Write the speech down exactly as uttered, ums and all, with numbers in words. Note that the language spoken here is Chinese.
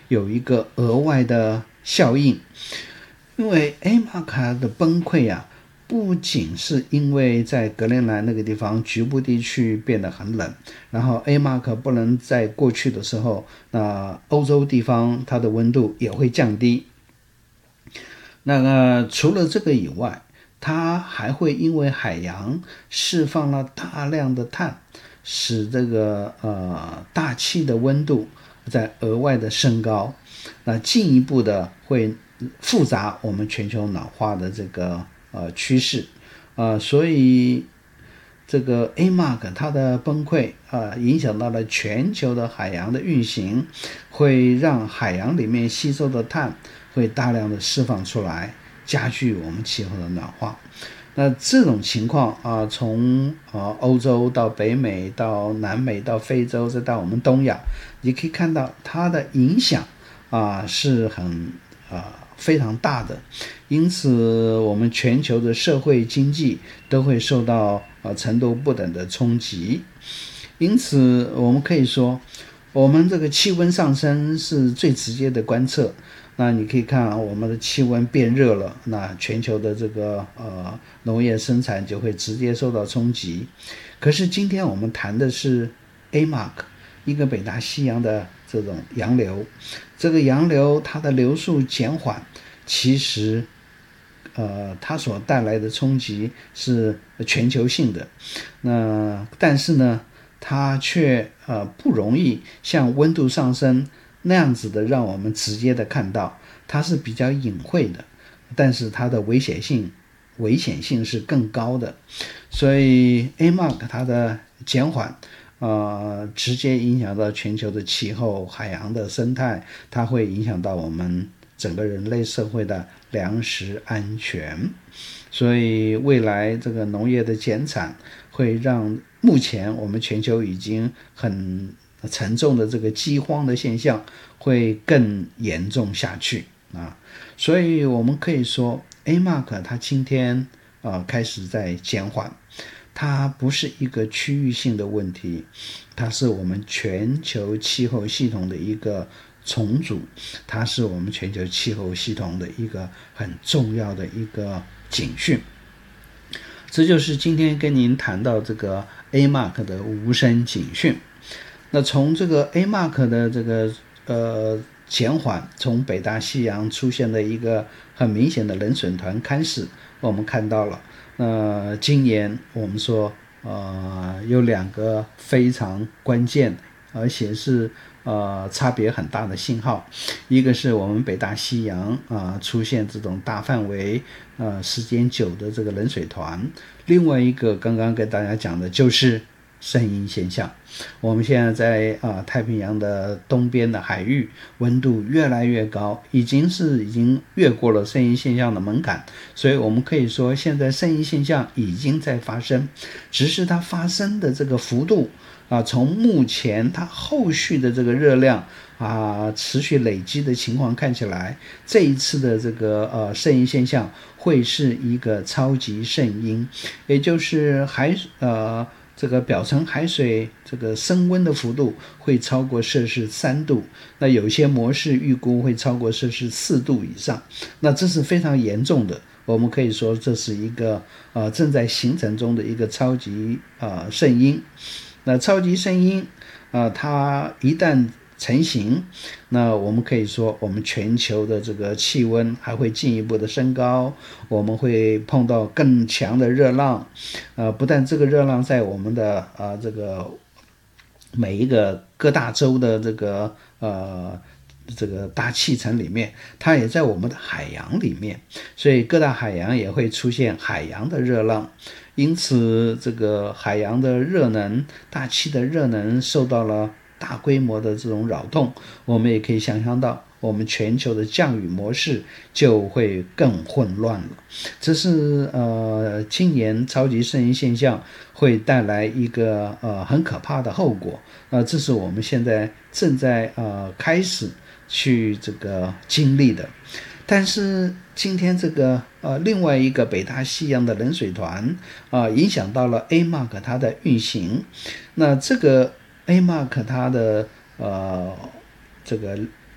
有一个额外的效应。因为 A M A C 的崩溃啊，不仅是因为在格陵兰那个地方局部地区变得很冷，然后 A M A C 不能在过去的时候，那欧洲地方它的温度也会降低。那个除了这个以外，它还会因为海洋释放了大量的碳，使这个呃大气的温度在额外的升高，那进一步的会复杂我们全球暖化的这个呃趋势，呃，所以这个 A M A C 它的崩溃啊、呃，影响到了全球的海洋的运行，会让海洋里面吸收的碳会大量的释放出来，加剧我们气候的暖化。那这种情况啊、呃，从呃欧洲到北美到南美到非洲再到我们东亚，你可以看到它的影响啊、呃、是很啊、呃、非常大的，因此我们全球的社会经济都会受到呃程度不等的冲击。因此我们可以说，我们这个气温上升是最直接的观测。那你可以看啊，我们的气温变热了，那全球的这个呃农业生产就会直接受到冲击。可是今天我们谈的是 A M A C， 一个北大西洋的这种洋流，这个洋流它的流速减缓，其实呃它所带来的冲击是全球性的。那但是呢，它却呃不容易像温度上升那样子的让我们直接的看到，它是比较隐晦的，但是它的危险性危险性是更高的。所以 A M A C 它的减缓呃，直接影响到全球的气候、海洋的生态，它会影响到我们整个人类社会的粮食安全。所以未来这个农业的减产会让目前我们全球已经很沉重的这个饥荒的现象会更严重下去啊。所以我们可以说 A M A C 它今天啊开始在减缓，它不是一个区域性的问题，它是我们全球气候系统的一个重组，它是我们全球气候系统的一个很重要的一个警讯。这就是今天跟您谈到这个 A M A C 的无声警讯。那从这个 A M A C 的这个呃减缓，从北大西洋出现的一个很明显的冷水团开始，我们看到了呃今年我们说呃有两个非常关键而且是呃差别很大的信号，一个是我们北大西洋啊、呃、出现这种大范围呃时间久的这个冷水团，另外一个刚刚跟大家讲的就是圣婴现象。我们现在在啊、呃、太平洋的东边的海域，温度越来越高，已经是已经越过了圣婴现象的门槛，所以我们可以说现在圣婴现象已经在发生，只是它发生的这个幅度啊，从目前它后续的这个热量啊持续累积的情况看起来，这一次的这个呃圣婴现象会是一个超级圣婴，也就是海呃这个表层海水这个升温的幅度会超过摄氏三度，那有些模式预估会超过摄氏四度以上，那这是非常严重的。我们可以说这是一个呃正在形成中的一个超级呃圣婴。那超级圣婴呃它一旦成型，那我们可以说我们全球的这个气温还会进一步的升高，我们会碰到更强的热浪，呃，不但这个热浪在我们的呃这个每一个各大洲的这个呃这个大气层里面，它也在我们的海洋里面，所以各大海洋也会出现海洋的热浪。因此这个海洋的热能、大气的热能受到了大规模的这种扰动，我们也可以想象到我们全球的降雨模式就会更混乱了。这是呃今年超级圣婴现象会带来一个呃很可怕的后果，呃这是我们现在正在呃开始去这个经历的。但是今天这个呃另外一个北大西洋的冷水团啊、呃，影响到了 A M A C 它的运行。那这个 A M A C 它的呃这个